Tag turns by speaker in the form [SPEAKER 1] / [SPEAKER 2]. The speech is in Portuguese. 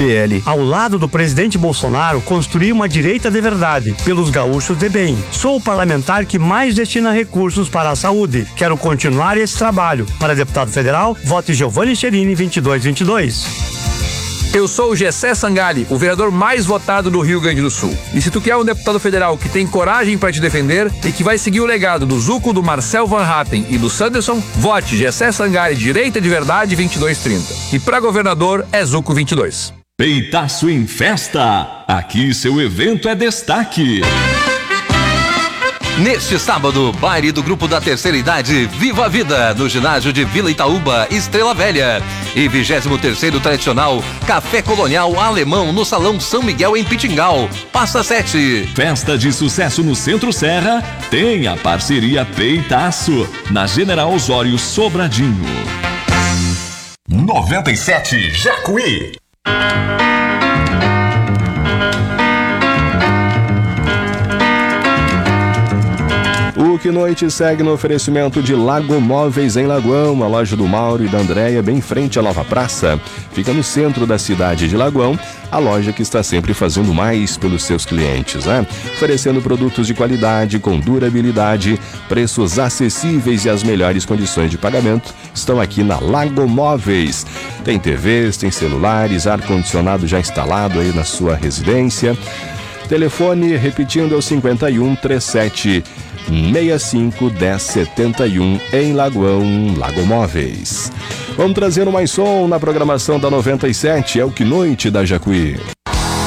[SPEAKER 1] PL.
[SPEAKER 2] Ao lado do presidente Bolsonaro, construir uma direita de verdade, pelos gaúchos de bem. Sou o parlamentar que mais destina recursos para a saúde. Quero continuar esse trabalho. Para deputado federal, vote Giovanni Cherini 2222.
[SPEAKER 3] Eu sou o Gessé Sangali, o vereador mais votado do Rio Grande do Sul. E se tu quer um deputado federal que tem coragem para te defender e que vai seguir o legado do Zuco, do Marcel Van Hatten e do Sanderson, vote Gessé Sangali, direita de verdade 2230. E para governador é Zuco 22.
[SPEAKER 4] Peitaço em Festa. Aqui seu evento é destaque.
[SPEAKER 5] Neste sábado, baile do grupo da terceira idade Viva a Vida, no ginásio de Vila Itaúba, Estrela Velha. E 23º tradicional Café Colonial Alemão no Salão São Miguel em Pitingal. Passa 7.
[SPEAKER 4] Festa de sucesso no Centro Serra tem a parceria Peitaço, na General Osório Sobradinho.
[SPEAKER 6] 97 Jacuí.
[SPEAKER 1] O Que Noite segue no oferecimento de Lago Móveis em Lagoão, a loja do Mauro e da Andréia, bem em frente à Nova Praça. Fica no centro da cidade de Lagoão, a loja que está sempre fazendo mais pelos seus clientes, né? Oferecendo produtos de qualidade, com durabilidade, preços acessíveis e as melhores condições de pagamento estão aqui na Lago Móveis. Tem TVs, tem celulares, ar-condicionado já instalado aí na sua residência. Telefone, repetindo, é o 51 37 65 10 71 em Lagoão, Lago Móveis. Vamos trazer mais som na programação da 97, é o Que Noite da Jacuí.